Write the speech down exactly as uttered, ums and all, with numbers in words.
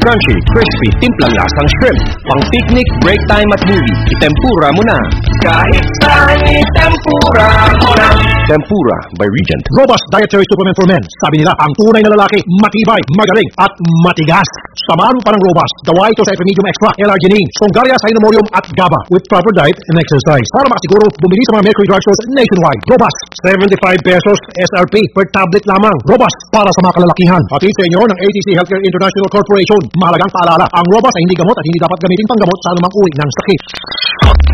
crunchy, crispy, timplang lasang shrimp. Pang picnic, break time at movie. Itempura mo na. Kahit saan itempura mo na. Tempura by Regent. Robust Dietary Supplement for Men. Sabi nila, ang tunay na lalaki, matibay, magaling, at matigas. Samahan mo pa ng Robust, the White or Medium Extra, L-Arginine, Songaria Cynomorium at GABA with proper diet and exercise. Para makasiguro, bumili sa mga Mercury Drugstores nationwide. Robust, seventy-five pesos S R P per tablet lamang. Robust para sa mga kalalakihan. Pati sa inyo ng A T C Healthcare International Corporation. Mahalagang paalala, ang Robust ay hindi gamot at hindi dapat gamitin panggamot sa anumang uri ng sakit.